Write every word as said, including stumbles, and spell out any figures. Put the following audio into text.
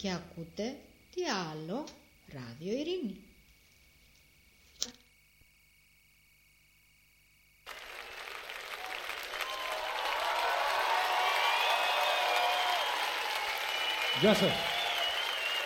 και ακούτε τι άλλο Ράδιο Ειρήνη. Γεια σας.